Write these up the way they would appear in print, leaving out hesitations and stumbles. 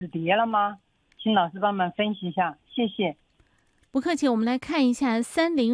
止跌了吗？请老师帮忙分析一下，谢谢。 不客气，我们来看一下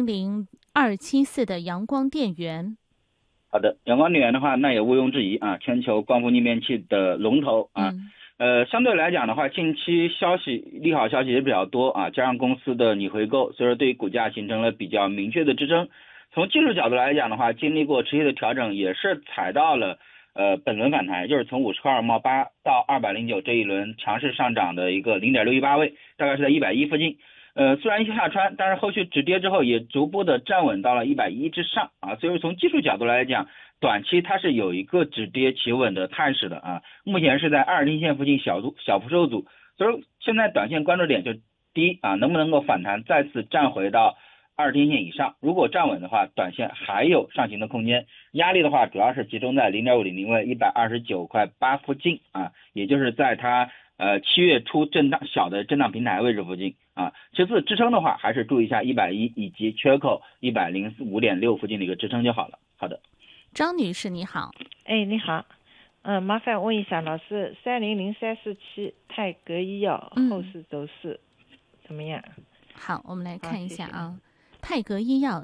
300274的阳光电源。 好的，阳光电源的话，那也毋庸置疑啊，全球光伏逆变器的龙头啊。相对来讲的话，近期利好消息也比较多啊，加上公司的拟回购，所以说对于股价形成了比较明确的支撑。从技术角度来讲的话，经历过持续的调整，也是踩到了本轮反弹，就是从50块2毛8到209这一轮强势上涨的一个0.618位，大概是在110附近。虽然下穿，但是后续止跌之后也逐步的站稳到了110之上啊，所以说从技术角度来讲，短期它是有一个止跌企稳的态势的啊，目前是在20天线附近小幅受阻，所以说现在短线关注点就第一啊，能不能够反弹再次站回到20天线以上，如果站稳的话，短线还有上行的空间，压力的话主要是集中在0.500位129块8附近啊，也就是在它7月初小的震荡平台位置附近啊。其次支撑的话，还是注意一下110以及缺口105.6附近的一个支撑就好了。好的， 张女士你好。 哎，你好，麻烦问一下老师，300347泰格医药后市走势怎么样？ 好，我们来看一下啊，泰格医药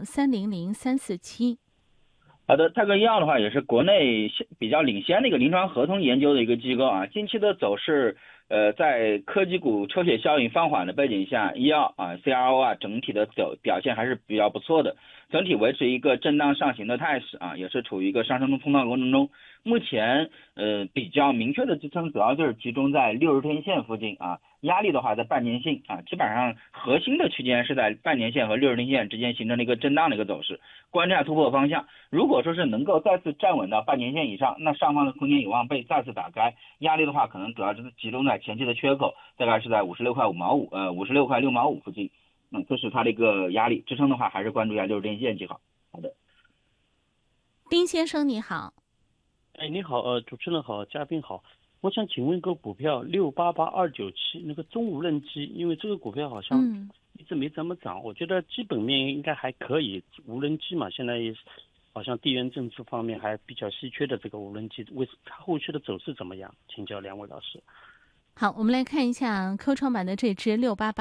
300347。 好的，泰格医药的话也是国内比较领先的一个临床合同研究的一个机构啊，近期的走势在科技股抽血效应放缓的背景下，医药啊 CRO 啊整体的表现还是比较不错的，整体维持一个震荡上行的态势啊，也是处于一个上升的通道过程中。目前比较明确的支撑主要就是集中在60天线附近啊，压力的话在半年线啊，基本上核心的区间是在半年线和60天线之间形成了一个震荡的一个走势，观察突破方向。如果说是能够再次站稳到半年线以上，那上方的空间有望被再次打开，压力的话可能主要是集中在前期的缺口，大概是在56块5毛5 56块6毛5附近，这是它的一个压力，支撑的话还是关注一下60天线就好。好的， 丁先生你好。 哎，你好，主持人好，嘉宾好，我想请问个股票688297那个中无人机，因为这个股票好像一直没怎么涨，我觉得基本面应该还可以，无人机嘛，现在也好像地缘政治方面还比较稀缺的这个无人机，它后续的走势怎么样？请教两位老师。 好，我们来看一下科创板的这只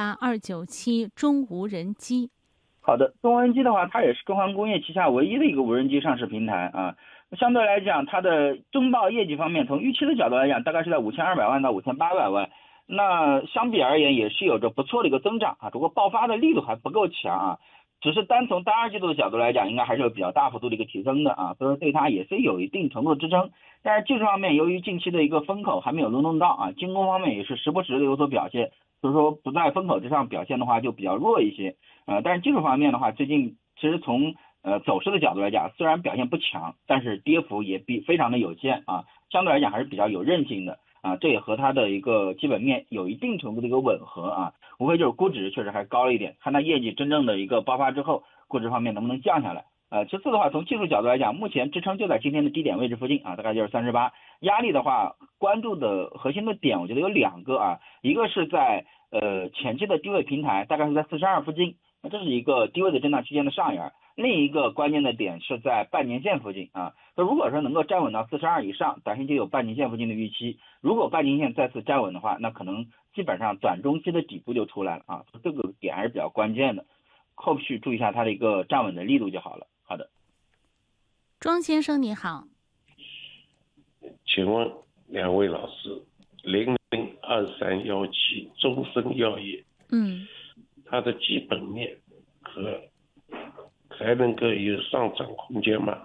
688297中无人机。 好的，中无人机的话，它也是中航工业旗下唯一的一个无人机上市平台啊。相对来讲，它的中报业绩方面，从预期的角度来讲，大概是在5200万到5800万。那相比而言，也是有着不错的一个增长啊，不过爆发的力度还不够强啊。只是单从第二季度的角度来讲，应该还是有比较大幅度的一个提升的啊，所以说对它也是有一定程度的支撑。但是技术方面，由于近期的一个风口还没有轮动到啊，军工方面也是时不时的有所表现，所以说不在风口之上表现的话就比较弱一些。但是技术方面的话，最近其实从走势的角度来讲，虽然表现不强，但是跌幅也非常的有限啊，相对来讲还是比较有韧性的啊，这也和它的一个基本面有一定程度的一个吻合啊，无非就是估值确实还高了一点，看它业绩真正的一个爆发之后，估值方面能不能降下来。其次的话，从技术角度来讲，目前支撑就在今天的低点位置附近啊，大概就是38，压力的话，关注的核心的点我觉得有两个啊，一个是在前期的低位平台，大概是在42附近，那这是一个低位的震荡区间的上沿。另一个关键的点是在半年线附近啊，那如果说能够站稳到42以上，短线就有半年线附近的预期。如果半年线再次站稳的话，那可能基本上短中期的底部就出来了啊，这个点还是比较关键的。后续注意一下它的一个站稳的力度就好了。好的， 庄先生你好， 请问两位老师，002317中生药业，它的基本面和还能够有上涨空间吗？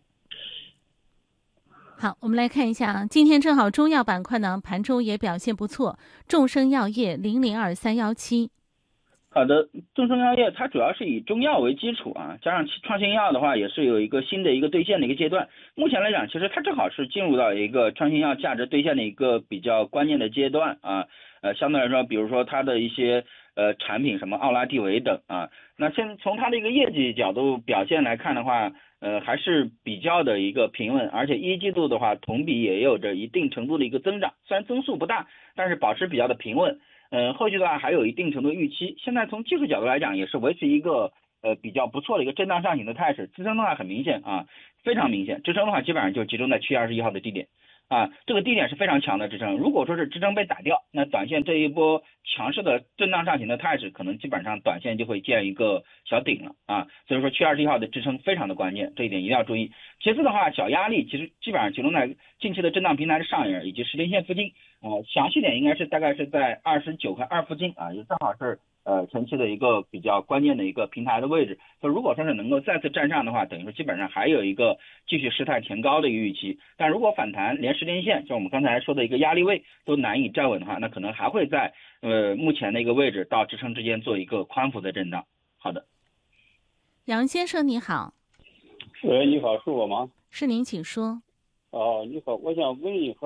好，我们来看一下，今天正好中药板块呢盘中也表现不错，众生药业002317。 好的，众生药业它主要是以中药为基础啊，加上创新药的话也是有一个新的一个兑现的一个阶段。目前来讲，其实它正好是进入到一个创新药价值兑现的一个比较关键的阶段啊。相对来说，比如说它的一些产品什么奥拉地维等啊，那从它的一个业绩角度表现来看的话，还是比较的一个平稳，而且一季度的话同比也有着一定程度的一个增长，虽然增速不大，但是保持比较的平稳。后续的话还有一定程度预期，现在从技术角度来讲也是维持一个比较不错的一个震荡上行的态势，支撑的话很明显啊，非常明显，支撑的话基本上就集中在7月21号的低点， 啊，这个低点是非常强的支撑。如果说是支撑被打掉，那短线这一波强势的震荡上行的态势，可能基本上短线就会见一个小顶了啊。所以说7月21号的支撑非常的关键，这一点一定要注意。其次的话，小压力其实基本上集中在近期的震荡平台的上沿以及10天线附近，详细点应该是大概是在29块2附近啊，也正好是前期的一个比较关键的一个平台的位置。所以如果说是能够再次站上的话，等于说基本上还有一个继续事态填高的一个预期。但如果反弹连10天线就我们刚才说的一个压力位都难以站稳的话，那可能还会在目前的一个位置到支撑之间做一个宽幅的震荡。好的， 杨先生你好。 喂，你好，是我吗？ 是您，请说。 哦，你好，我想问一下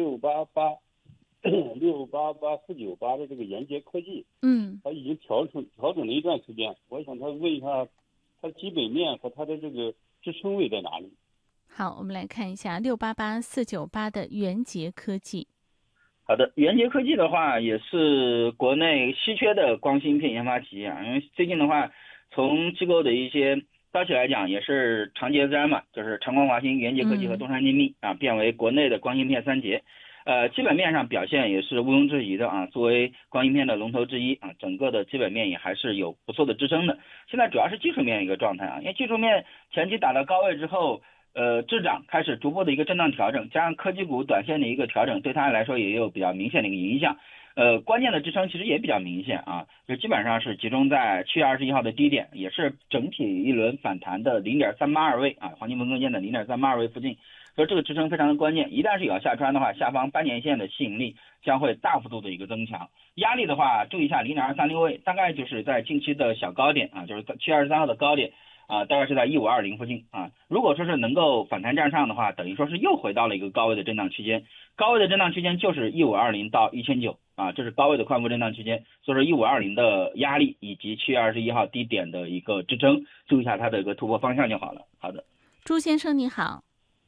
688-498的这个延捷科技，它已经调整了一段时间，我想问一下它基本面和它的这个支撑位在哪里？ 好，我们来看一下688-498的延捷科技。 好的，延捷科技的话也是国内稀缺的光芯片研发企业啊，因为最近的话，从机构的一些消息来讲，也是长捷3嘛，就是长光华芯、延捷科技和东山精密啊，变为国内的光芯片3杰。基本面上表现也是毋庸置疑的啊，作为光芯片的龙头之一啊，整个的基本面也还是有不错的支撑的。现在主要是技术面一个状态啊，因为技术面前期打到高位之后，滞涨开始逐步的一个震荡调整，加上科技股短线的一个调整，对它来说也有比较明显的一个影响。关键的支撑其实也比较明显啊，就基本上是集中在7月21号的低点，也是整体一轮反弹的0.382位啊，黄金分割线的0.382位附近。所以这个支撑非常的关键，一旦是有下穿的话，下方半年线的吸引力将会大幅度的一个增强。压力的话，注意一下0.236位，大概就是在近期的小高点啊，就是7月23号的高点啊，大概是在1520附近啊。如果说是能够反弹站上的话，等于说是又回到了一个高位的震荡区间，高位的震荡区间就是1520到1900啊，这是高位的宽幅震荡区间，所以说1520的压力以及7月21号低点的一个支撑，注意一下它的一个突破方向就好了。好的， 朱先生你好。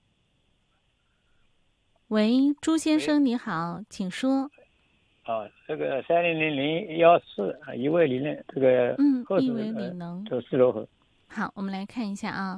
喂，朱先生你好，请说。 这个300014亿纬锂能这个亿纬锂能走势如何？ 好，我们来看一下啊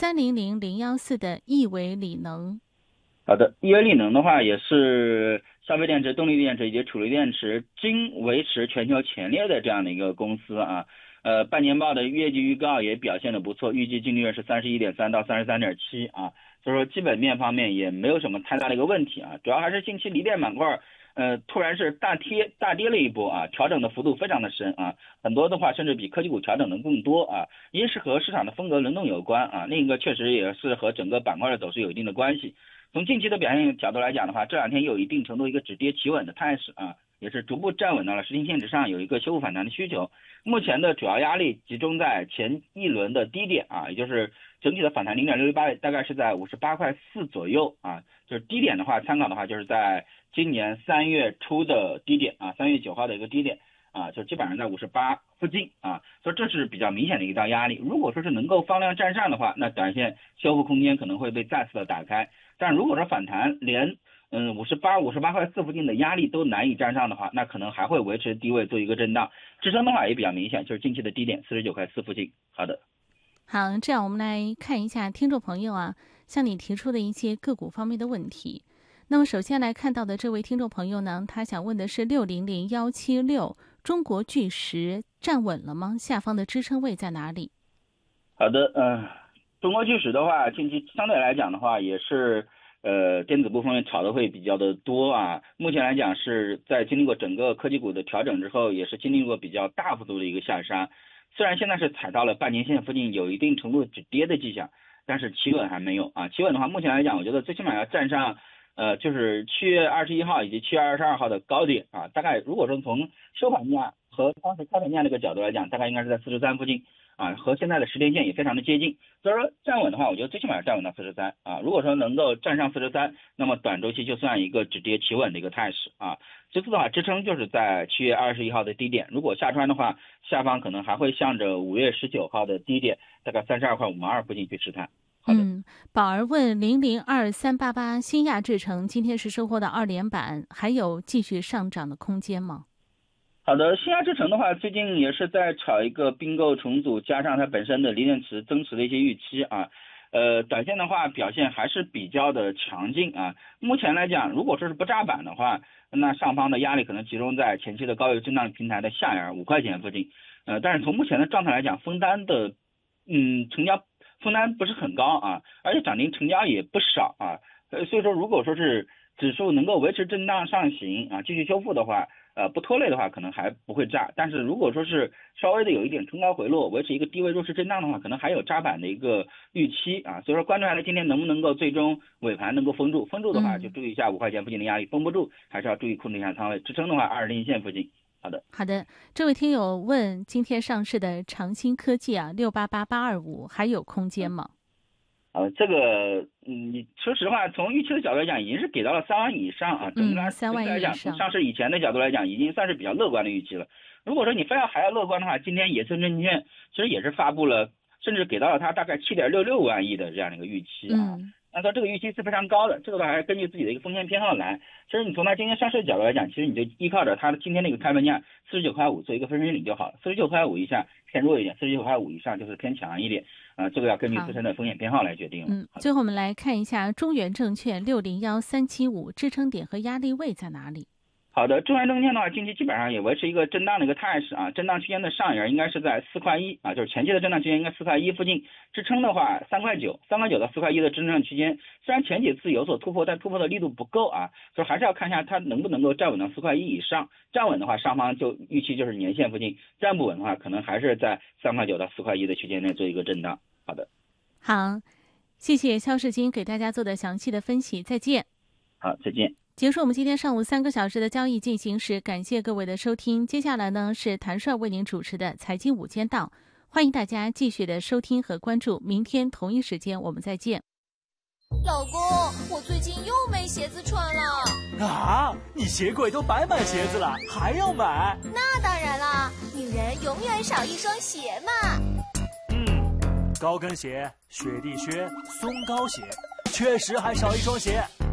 ，300014的亿纬锂能。 好的，亿纬锂能的话也是消费电池、动力电池以及储力电池均维持全球前列的这样的一个公司啊。半年报的业绩预告也表现的不错，预计净利润是31.3到33.7啊。所以说基本面方面也没有什么太大的一个问题啊，主要还是近期锂电板块突然是大跌了一波啊，调整的幅度非常的深啊，很多的话甚至比科技股调整的更多啊，一是和市场的风格轮动有关啊，另一个确实也是和整个板块的走势有一定的关系。从近期的表现角度来讲的话，这两天有一定程度一个止跌企稳的态势啊，也是逐步站稳到了10天线之上，有一个修复反弹的需求。目前的主要压力集中在前一轮的低点啊，也就是整体的反弹0.618位，大概是在58块4左右啊，就是低点的话，参考的话就是在今年3月初的低点啊，3月9号的一个低点啊，就基本上在58附近啊，所以这是比较明显的一道压力。如果说是能够放量站上的话，那短线修复空间可能会被再次的打开。但如果说反弹连58块4附近的压力都难以站上的话，那可能还会维持低位做一个震荡，支撑的话也比较明显，就是近期的低点49块4附近。好的， 好，这样我们来看一下听众朋友啊向你提出的一些个股方面的问题。那么首先来看到的这位听众朋友呢，他想问的是600176中国巨石站稳了吗？下方的支撑位在哪里？ 好的，中国巨石的话，近期相对来讲的话也是电子部分炒的会比较的多啊。目前来讲是在经历过整个科技股的调整之后，也是经历过比较大幅度的一个下杀。虽然现在是踩到了半年线附近，有一定程度止跌的迹象，但是企稳还没有啊。企稳的话，目前来讲，我觉得最起码要站上就是7月21号以及7月22号的高点啊。大概如果说从收盘价和当时开盘价那个角度来讲，大概应该是在43附近。啊，和现在的10天线也非常的接近，所以说站稳的话，我觉得最起码要站稳到43啊。如果说能够站上43，那么短周期就算一个止跌企稳的一个态势啊。其次的话，支撑就是在7月21号的低点，如果下穿的话，下方可能还会向着5月19号的低点，大概32块52附近去试探。好的， 宝儿问002388新亚制成今天是收获到2连板，还有继续上涨的空间吗？ 好的，新亚制成的话，最近也是在炒一个并购重组，加上它本身的锂电池增持的一些预期啊。 短线的话表现还是比较的强劲啊。目前来讲，如果说是不炸板的话，那上方的压力可能集中在前期的高位震荡平台的下沿5块钱附近。但是从目前的状态来讲，封单的成交封单不是很高啊，而且涨停成交也不少啊。所以说如果说是指数能够维持震荡上行啊，继续修复的话，不拖累的话，可能还不会炸。但是如果说是稍微的有一点冲高回落，维持一个低位弱势震荡的话，可能还有扎板的一个预期啊。所以说关注下来今天能不能够最终尾盘能够封住，封住的话就注意一下5块钱附近的压力，封不住还是要注意控制一下仓位，支撑的话20日线附近。好的， 这位听友问今天上市的长兴科技啊，688825还有空间吗？ 这个你说实话，从预期的角度来讲，已经是给到了3万以上啊。整个来讲，从上市以前的角度来讲，已经算是比较乐观的预期了。如果说你非要还要乐观的话，今天野村证券其实也是发布了，甚至给到了它大概7.66万亿的这样的一个预期啊。那它这个预期是非常高的，这个的话还是根据自己的一个风险偏好来。其实你从它今天上市的角度来讲，其实你就依靠着它的今天那个开盘价49.5块做一个分水岭就好了。49.5块以下偏弱一点，49.5块以上就是偏强一点。这个要根据自身的风险偏好来决定。 最后我们来看一下中原证券601375支撑点和压力位在哪里？ 好的，中原证券的话，近期基本上也维持一个震荡的一个态势啊，震荡区间的上沿应该是在4块1啊，就是前期的震荡区间应该4块1附近，支撑的话3块9到4块1的震荡区间，虽然前几次有所突破，但突破的力度不够啊，所以还是要看一下它能不能够站稳到4块1以上，站稳的话上方就预期就是年线附近，站不稳的话可能还是在3块9到4块1的区间内做一个震荡。好的， 好，谢谢肖世金给大家做的详细的分析，再见。 好，再见。 结束我们今天上午3个小时的交易进行时，感谢各位的收听。接下来呢是谭帅为您主持的财经午间道，欢迎大家继续的收听和关注，明天同一时间我们再见。 老公，我最近又没鞋子穿了。 啊，你鞋柜都摆满鞋子了，还要买？ 那当然啦，女人永远少一双鞋嘛。 高跟鞋、雪地靴、松糕鞋，确实还少一双鞋。